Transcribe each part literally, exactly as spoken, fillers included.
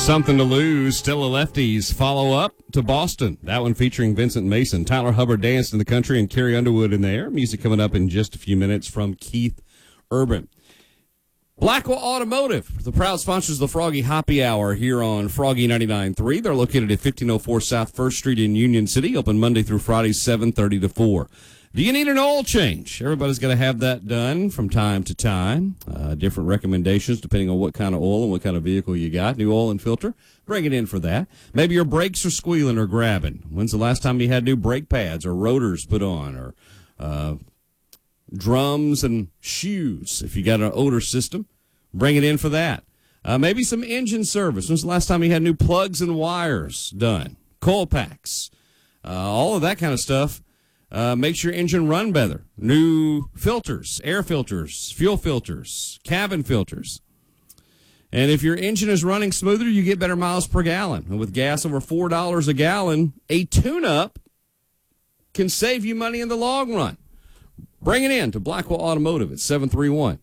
Something to Lose, Still a Lefties follow-up to Boston. That one featuring Vincent Mason. Tyler Hubbard danced in the country and Carrie Underwood in there. Music coming up in just a few minutes from Keith Urban. Blackwell Automotive, the proud sponsors of the Froggy Happy Hour here on Froggy ninety-nine point three. They're located at fifteen oh four South First Street in Union City, open Monday through Friday, seven thirty to four. Do you need an oil change? Everybody's going to have that done from time to time. Uh, different recommendations depending on what kind of oil and what kind of vehicle you got. New oil and filter, bring it in for that. Maybe your brakes are squealing or grabbing. When's the last time you had new brake pads or rotors put on, or uh, drums and shoes? If you got an odor system, bring it in for that. Uh, maybe some engine service. When's the last time you had new plugs and wires done? Coil packs, uh, all of that kind of stuff. Uh, makes your engine run better. New filters, air filters, fuel filters, cabin filters. And if your engine is running smoother, you get better miles per gallon. And with gas over four dollars a gallon, a tune-up can save you money in the long run. Bring it in to Blackwell Automotive at seven three one,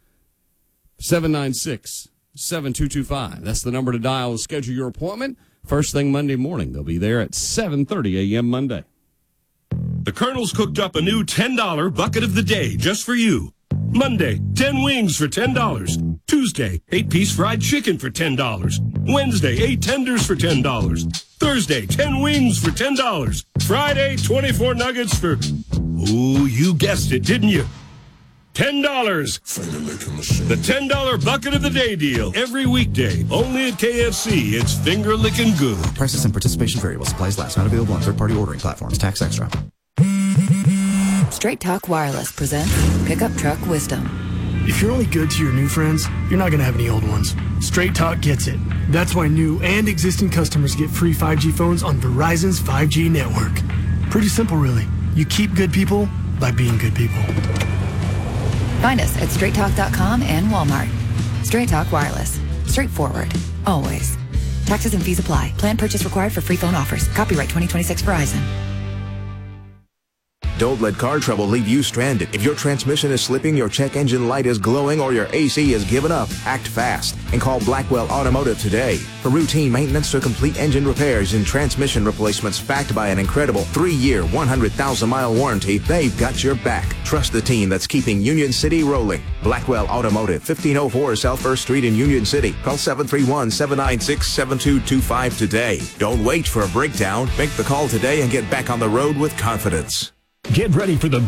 seven nine six, seven two two five. That's the number to dial to schedule your appointment. First thing Monday morning. They'll be there at seven thirty a.m. Monday. The Colonel's cooked up a new ten dollar bucket of the day just for you. Monday, ten wings for ten dollars. Tuesday, eight piece fried chicken for ten dollars. Wednesday, eight tenders for ten dollars. Thursday, ten wings for ten dollars. Friday, twenty-four nuggets for, ooh, you guessed it, didn't you? ten dollars. The ten dollar bucket of the day deal. Every weekday, only at K F C. It's finger licking good. Prices and participation variable. Supplies last. Not available on third-party ordering platforms. Tax extra. Straight Talk Wireless presents Pickup Truck Wisdom. If you're only good to your new friends, you're not going to have any old ones. Straight Talk gets it. That's why new and existing customers get free five G phones on Verizon's five G network. Pretty simple, really. You keep good people by being good people. Find us at straight talk dot com and Walmart. Straight Talk Wireless. Straightforward. Always. Taxes and fees apply. Plan purchase required for free phone offers. Copyright twenty twenty-six Verizon. Don't let car trouble leave you stranded. If your transmission is slipping, your check engine light is glowing, or your A C is giving up, act fast and call Blackwell Automotive today. For routine maintenance to complete engine repairs and transmission replacements backed by an incredible three-year, one hundred thousand mile warranty, they've got your back. Trust the team that's keeping Union City rolling. Blackwell Automotive, fifteen oh four South First Street in Union City. Call seven three one, seven nine six, seven two two five today. Don't wait for a breakdown. Make the call today and get back on the road with confidence. Get ready for the